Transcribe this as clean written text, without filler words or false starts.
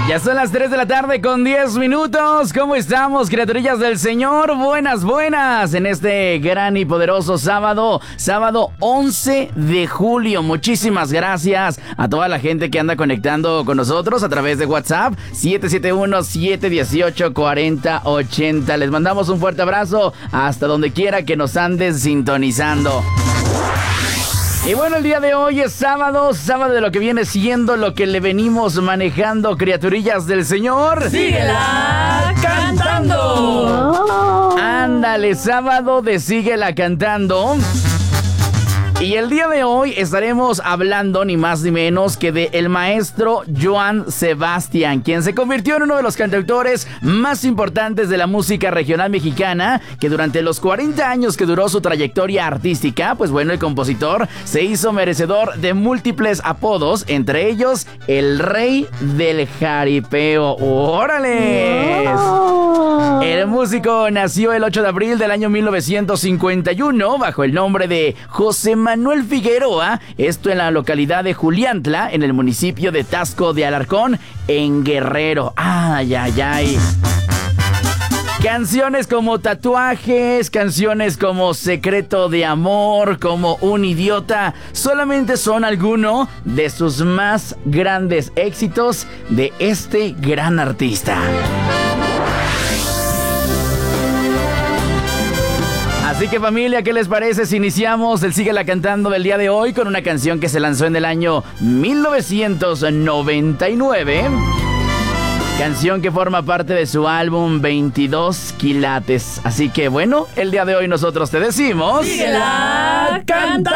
Ya son las 3 de la tarde con 10 minutos. ¿Cómo estamos, criaturillas del Señor? Buenas, buenas. En este gran y poderoso sábado 11 de julio. Muchísimas gracias a toda la gente que anda conectando con nosotros a través de WhatsApp 771-718-4080. Les mandamos un fuerte abrazo hasta donde quiera que nos anden sintonizando. Y bueno, el día de hoy es sábado de lo que viene siendo lo que le venimos manejando, criaturillas del Señor. ¡Síguela cantando! Ándale, sábado de Síguela Cantando. Y el día de hoy estaremos hablando ni más ni menos que de el maestro Joan Sebastián, quien se convirtió en uno de los cantautores más importantes de la música regional mexicana, que durante los 40 años que duró su trayectoria artística, pues bueno, el compositor se hizo merecedor de múltiples apodos, entre ellos el Rey del Jaripeo. ¡Órale! El músico nació el 8 de abril del año 1951 bajo el nombre de José Manuel Figueroa, esto en la localidad de Juliantla, en el municipio de Taxco de Alarcón, en Guerrero. ¡Ay, ay, ay! Canciones como Tatuajes, canciones como Secreto de Amor, como Un Idiota, solamente son algunos de sus más grandes éxitos de este gran artista. Así que, familia, ¿qué les parece si iniciamos el Síguela Cantando del día de hoy con una canción que se lanzó en el año 1999? Canción que forma parte de su álbum 22 quilates. Así que, bueno, el día de hoy nosotros te decimos... ¡Síguela cantando!